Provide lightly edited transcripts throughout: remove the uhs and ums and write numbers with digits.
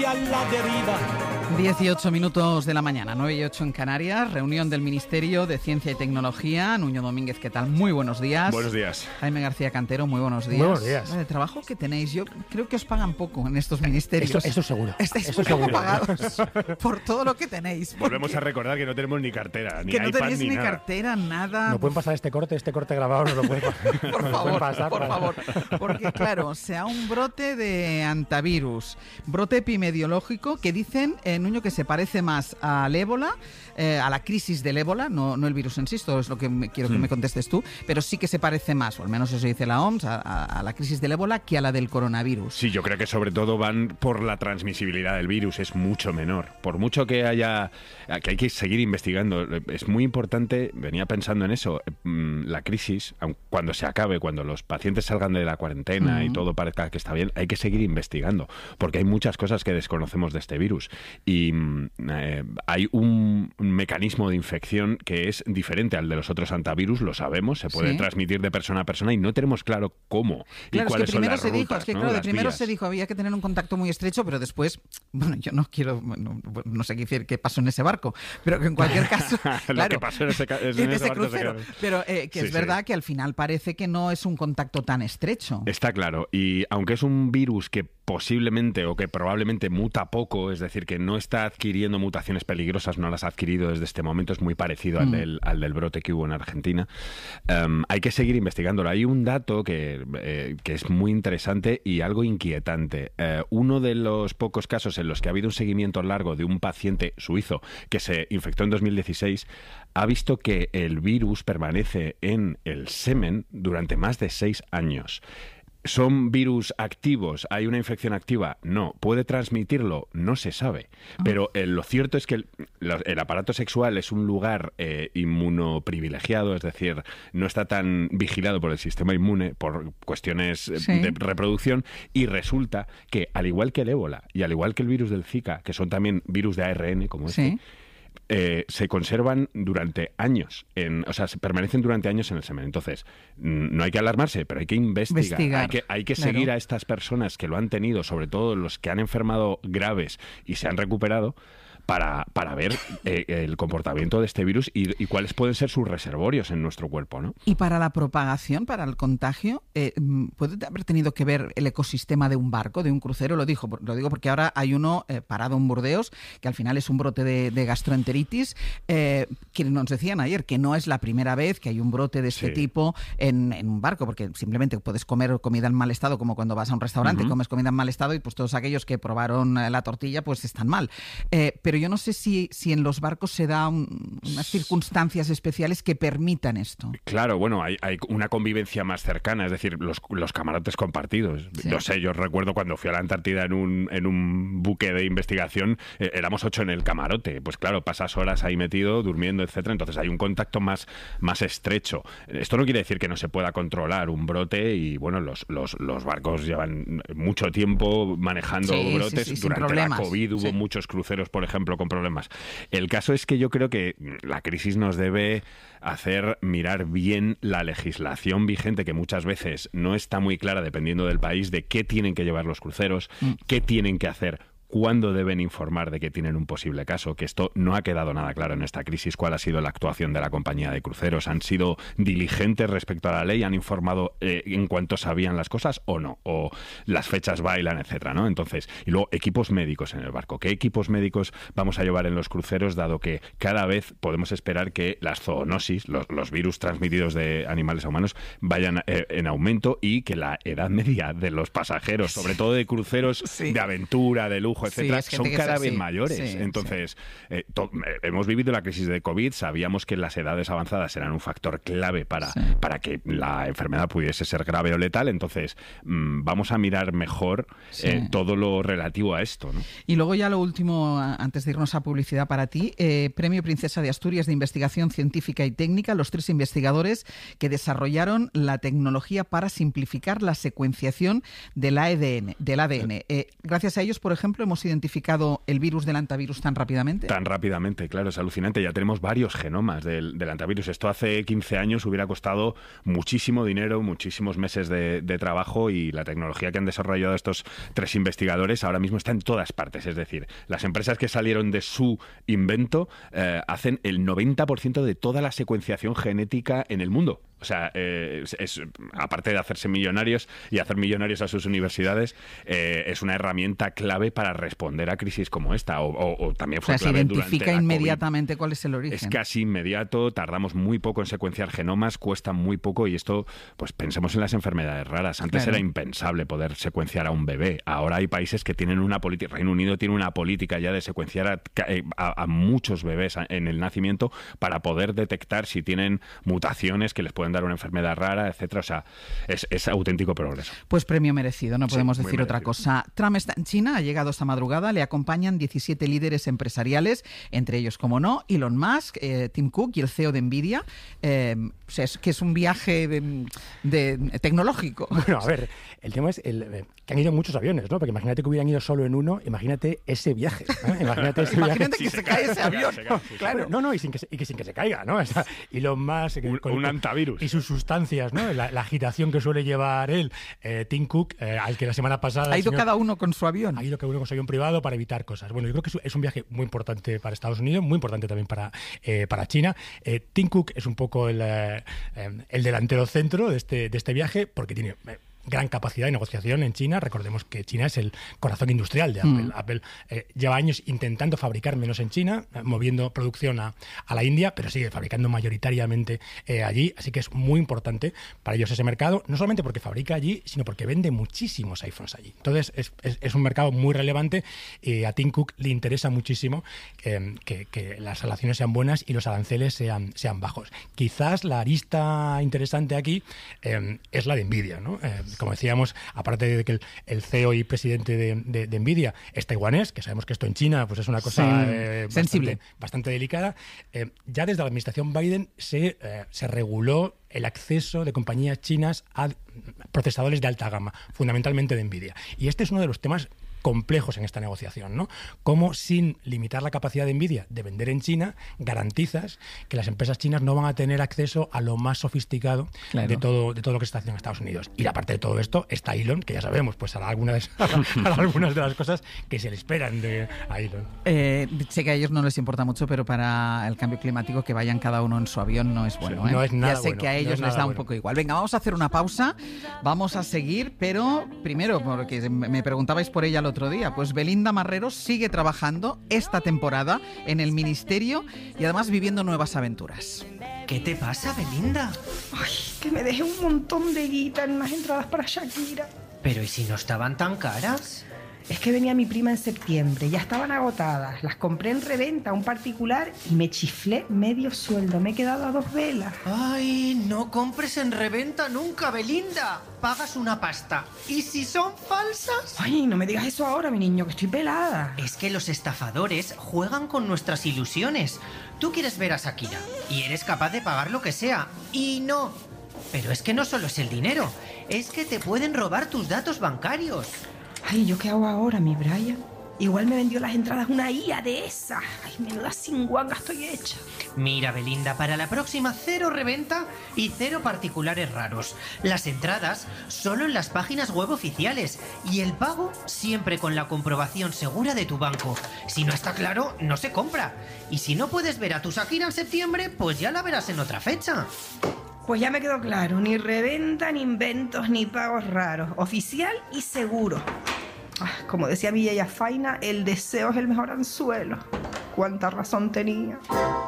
a la deriva. 18 minutos de la mañana, 9:08 en Canarias, reunión del Ministerio de Ciencia y Tecnología. Nuño Domínguez, ¿qué tal? Muy buenos días. Buenos días. Jaime García Cantero, muy buenos días. Muy buenos días. El trabajo que tenéis, yo creo que os pagan poco en estos ministerios. Eso seguro. Estáis Eso muy poco seguro. pagados por todo lo que tenéis. Volvemos a recordar que no tenemos ni cartera, ni que no iPad, tenéis ni nada. cartera, nada. No pueden pasar este corte grabado, no lo pueden pasar. Por favor, por favor. Porque claro, sea un brote de antivirus, brote epidemiológico que dicen, Nuño, que se parece más al ébola, a la crisis del ébola, no el virus en sí, esto es lo que quiero que me contestes tú, pero sí que se parece más, o al menos eso dice la OMS, a la crisis del ébola que a la del coronavirus. Sí, yo creo que sobre todo van por la transmisibilidad del virus, es mucho menor. Por mucho que hay que seguir investigando, es muy importante, venía pensando en eso, la crisis, cuando se acabe, cuando los pacientes salgan de la cuarentena y todo parezca que está bien, hay que seguir investigando, porque hay muchas cosas que desconocemos de este virus. Y hay un mecanismo de infección que es diferente al de los otros antivirus, lo sabemos, se puede transmitir de persona a persona y no tenemos claro cómo y cuáles son las rutas, de primero se dijo había que tener un contacto muy estrecho, pero después, bueno, yo no quiero, no sé qué decir qué pasó en ese barco, pero que en cualquier caso, lo que pasó en ese barco crucero, pero que es verdad que al final parece que no es un contacto tan estrecho. Está claro, y aunque es un virus que posiblemente o que probablemente muta poco, es decir, que no está adquiriendo mutaciones peligrosas, no las ha adquirido desde este momento, es muy parecido al del brote que hubo en Argentina. Hay que seguir investigándolo. Hay un dato que es muy interesante y algo inquietante. Uno de los pocos casos en los que ha habido un seguimiento largo de un paciente suizo que se infectó en 2016 ha visto que el virus permanece en el semen durante más de 6 años. ¿Son virus activos? ¿Hay una infección activa? No. ¿Puede transmitirlo? No se sabe. Pero lo cierto es que el aparato sexual es un lugar inmunoprivilegiado, es decir, no está tan vigilado por el sistema inmune por cuestiones de reproducción, y resulta que, al igual que el ébola y al igual que el virus del Zika, que son también virus de ARN como este, se conservan durante años, se permanecen durante años en el semen. Entonces, no hay que alarmarse, pero hay que investigar. Hay que seguir a estas personas que lo han tenido, sobre todo los que han enfermado graves y se han recuperado, para ver el comportamiento de este virus y cuáles pueden ser sus reservorios en nuestro cuerpo, ¿no? Y para la propagación, para el contagio, ¿puede haber tenido que ver el ecosistema de un barco, de un crucero? Lo digo porque ahora hay uno parado en Burdeos, que al final es un brote de gastroenteritis, que nos decían ayer que no es la primera vez que hay un brote de este tipo en un barco, porque simplemente puedes comer comida en mal estado, como cuando vas a un restaurante, comes comida en mal estado y pues todos aquellos que probaron la tortilla pues están mal. Pero yo no sé si en los barcos se da unas circunstancias especiales que permitan esto. Claro, bueno, hay una convivencia más cercana, es decir, los camarotes compartidos. Sí. No sé, yo recuerdo cuando fui a la Antártida en un buque de investigación, éramos 8 en el camarote. Pues claro, pasas horas ahí metido, durmiendo, etcétera. Entonces hay un contacto más estrecho. Esto no quiere decir que no se pueda controlar un brote y, bueno, los barcos llevan mucho tiempo manejando brotes. Durante la COVID hubo muchos cruceros, por ejemplo, con problemas. El caso es que yo creo que la crisis nos debe hacer mirar bien la legislación vigente, que muchas veces no está muy clara dependiendo del país, de qué tienen que llevar los cruceros, qué tienen que hacer, cuándo deben informar de que tienen un posible caso, que esto no ha quedado nada claro en esta crisis. ¿Cuál ha sido la actuación de la compañía de cruceros? ¿Han sido diligentes respecto a la ley? ¿Han informado en cuanto sabían las cosas o no? ¿O las fechas bailan, etcétera, ¿no? Entonces, y luego equipos médicos en el barco. ¿Qué equipos médicos vamos a llevar en los cruceros, dado que cada vez podemos esperar que las zoonosis, los virus transmitidos de animales a humanos, vayan en aumento, y que la edad media de los pasajeros, sobre todo de cruceros de aventura, de lujo, etcétera, son cada vez mayores. Entonces, hemos vivido la crisis de COVID, sabíamos que las edades avanzadas eran un factor clave para que la enfermedad pudiese ser grave o letal. Entonces, vamos a mirar mejor todo lo relativo a esto, ¿no? Y luego ya lo último, antes de irnos a publicidad para ti, Premio Princesa de Asturias de Investigación Científica y Técnica, los 3 investigadores que desarrollaron la tecnología para simplificar la secuenciación del ADN. Gracias a ellos, por ejemplo, hemos identificado el virus del antivirus tan rápidamente? Tan rápidamente, claro, es alucinante. Ya tenemos varios genomas del antivirus. Esto hace 15 años hubiera costado muchísimo dinero, muchísimos meses de trabajo, y la tecnología que han desarrollado estos 3 investigadores ahora mismo está en todas partes. Es decir, las empresas que salieron de su invento hacen el 90% de toda la secuenciación genética en el mundo. O sea, aparte de hacerse millonarios y hacer millonarios a sus universidades, es una herramienta clave para responder a crisis como esta. O también fue clave durante la COVID. Se identifica inmediatamente cuál es el origen. Es casi inmediato, tardamos muy poco en secuenciar genomas, cuesta muy poco, y esto, pues pensemos en las enfermedades raras. Antes era impensable poder secuenciar a un bebé. Ahora hay países que tienen una política. Reino Unido tiene una política ya de secuenciar a muchos bebés en el nacimiento para poder detectar si tienen mutaciones que les pueden dar una enfermedad rara, etcétera. O sea, es auténtico progreso. Pues premio merecido, no podemos decir otra cosa. Trump está en China, ha llegado esta madrugada, le acompañan 17 líderes empresariales, entre ellos, como no, Elon Musk, Tim Cook y el CEO de Nvidia, que es un viaje tecnológico. Bueno, a ver, el tema es que han ido muchos aviones, ¿no? Porque imagínate que hubieran ido solo en uno, imagínate ese viaje, ¿no? Imagínate que se cae ese avión. Claro. No, y sin que se caiga, ¿no? O sea, Elon Musk... Un antivirus. Y sus sustancias, ¿no? La agitación que suele llevar él, Tim Cook, al que la semana pasada... Ha ido cada uno con su avión. Ha ido cada uno con su avión privado para evitar cosas. Bueno, yo creo que es un viaje muy importante para Estados Unidos, muy importante también para China. Tim Cook es un poco el delantero centro de este viaje, porque tiene gran capacidad de negociación en China. Recordemos que China es el corazón industrial de Apple. Apple lleva años intentando fabricar menos en China, moviendo producción a la India, pero sigue fabricando mayoritariamente allí. Así que es muy importante para ellos ese mercado, no solamente porque fabrica allí, sino porque vende muchísimos iPhones allí. Entonces es un mercado muy relevante, y a Tim Cook le interesa muchísimo que las relaciones sean buenas y los aranceles sean bajos. Quizás la arista interesante aquí es la de Nvidia, ¿no? Como decíamos, aparte de que el CEO y presidente de Nvidia es taiwanés, que sabemos que esto en China pues es una cosa sensible, bastante delicada, ya desde la administración Biden se reguló el acceso de compañías chinas a procesadores de alta gama, fundamentalmente de Nvidia. Y este es uno de los temas complejos en esta negociación, ¿no? Cómo, sin limitar la capacidad de Nvidia de vender en China, garantizas que las empresas chinas no van a tener acceso a lo más sofisticado de todo lo que se está haciendo en Estados Unidos. Y aparte de todo esto está Elon, que ya sabemos, pues hará algunas de las cosas que se le esperan a Elon. Sé que a ellos no les importa mucho, pero para el cambio climático que vayan cada uno en su avión no es bueno. No es nada ya sé bueno, que a ellos les da un poco igual. Venga, vamos a hacer una pausa, vamos a seguir, pero primero, porque me preguntabais por ella el otro día, pues Belinda Marrero sigue trabajando esta temporada en el Ministerio y además viviendo nuevas aventuras. ¿Qué te pasa, Belinda? Ay, que me dejé un montón de guita en unas entradas para Shakira. Pero ¿y si no estaban tan caras? Es que venía mi prima en septiembre, ya estaban agotadas. Las compré en reventa a un particular y me chiflé medio sueldo. Me he quedado a 2 velas. Ay, no compres en reventa nunca, Belinda. Pagas una pasta. ¿Y si son falsas? Ay, no me digas eso ahora, mi niño, que estoy pelada. Es que los estafadores juegan con nuestras ilusiones. Tú quieres ver a Shakira y eres capaz de pagar lo que sea. Y no. Pero es que no solo es el dinero, es que te pueden robar tus datos bancarios. Ay, ¿yo qué hago ahora, mi Brian? Igual me vendió las entradas una IA de esas. Ay, menuda cinguanga estoy hecha. Mira, Belinda, para la próxima 0 reventa y 0 particulares raros. Las entradas solo en las páginas web oficiales y el pago siempre con la comprobación segura de tu banco. Si no está claro, no se compra. Y si no puedes ver a tu Shakira en septiembre, pues ya la verás en otra fecha. Pues ya me quedó claro, ni reventa, ni inventos, ni pagos raros. Oficial y seguro. Como decía mi yaya Faina, el deseo es el mejor anzuelo. Cuánta razón tenía.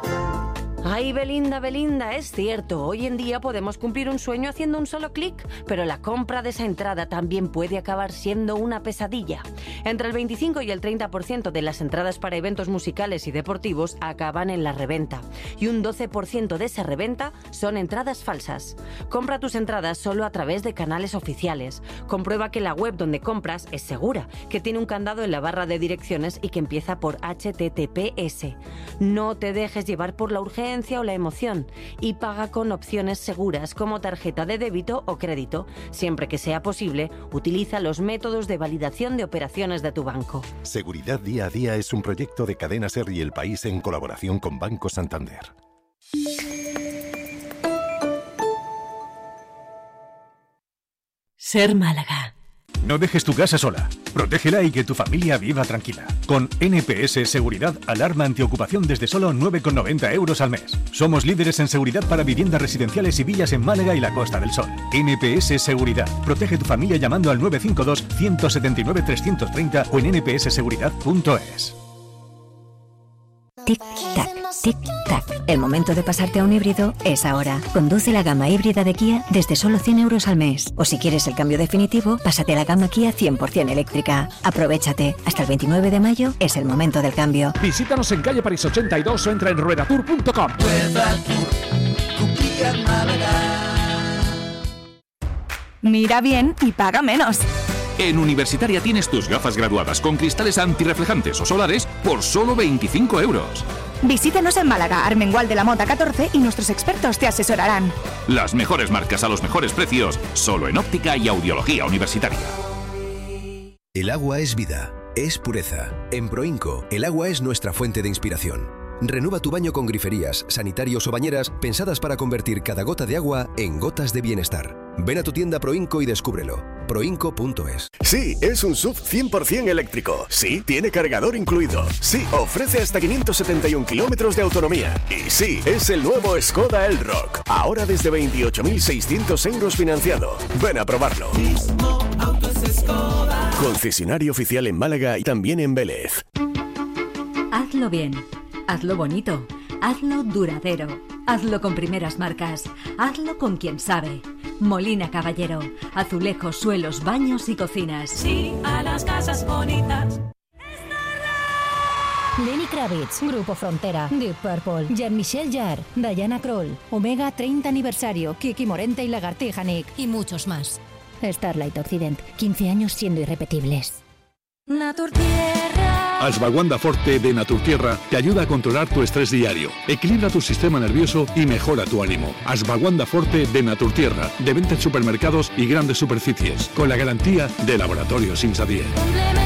Ay, Belinda, es cierto, hoy en día podemos cumplir un sueño haciendo un solo clic, pero la compra de esa entrada también puede acabar siendo una pesadilla. Entre el 25 y el 30% de las entradas para eventos musicales y deportivos acaban en la reventa, y un 12% de esa reventa son entradas falsas. Compra tus entradas solo a través de canales oficiales. Comprueba que la web donde compras es segura, que tiene un candado en la barra de direcciones y que empieza por HTTPS. No te dejes llevar por la urgencia urgencia o la emoción y paga con opciones seguras como tarjeta de débito o crédito. Siempre que sea posible, utiliza los métodos de validación de operaciones de tu banco. Seguridad Día a Día es un proyecto de Cadena SER y El País en colaboración con Banco Santander. Ser Málaga. No dejes tu casa sola. Protégela y que tu familia viva tranquila. Con NPS Seguridad, alarma antiocupación desde solo 9,90 € al mes. Somos líderes en seguridad para viviendas residenciales y villas en Málaga y la Costa del Sol. NPS Seguridad. Protege tu familia llamando al 952-179-330 o en npsseguridad.es. Tic-tac, tic-tac. El momento de pasarte a un híbrido es ahora. Conduce la gama híbrida de Kia desde solo 100 € al mes. O si quieres el cambio definitivo, pásate a la gama Kia 100% eléctrica. Aprovéchate. Hasta el 29 de mayo es el momento del cambio. Visítanos en calle París 82 o entra en ruedatour.com. Mira bien y paga menos. En Universitaria tienes tus gafas graduadas con cristales antirreflejantes o solares por solo 25 €. Visítanos en Málaga, Armengual de la Mota 14 y nuestros expertos te asesorarán. Las mejores marcas a los mejores precios, solo en óptica y audiología universitaria. El agua es vida, es pureza. En Proinco, el agua es nuestra fuente de inspiración. Renueva tu baño con griferías, sanitarios o bañeras pensadas para convertir cada gota de agua en gotas de bienestar. Ven a tu tienda Proinco y descúbrelo. Proinco.es. Sí, es un SUV 100% eléctrico. Sí, tiene cargador incluido. Sí, ofrece hasta 571 kilómetros de autonomía. Y sí, es el nuevo Skoda Elroq. Ahora desde 28.600 € financiado. Ven a probarlo. Concesionario oficial en Málaga y también en Vélez. Hazlo bien. Hazlo bonito, hazlo duradero, hazlo con primeras marcas, hazlo con quien sabe. Molina Caballero, azulejos, suelos, baños y cocinas. Sí a las casas bonitas. Lenny Kravitz, Grupo Frontera, Deep Purple, Jean-Michel Jarre, Diana Krall, Omega 30 aniversario, Kiki Morente y Lagartija Nick y muchos más. Starlight Occident, 15 años siendo irrepetibles. Naturtierra. Ashwagandha Forte de Naturtierra te ayuda a controlar tu estrés diario, equilibra tu sistema nervioso y mejora tu ánimo. Ashwagandha Forte de Naturtierra, de venta en supermercados y grandes superficies, con la garantía de Laboratorios Insadier.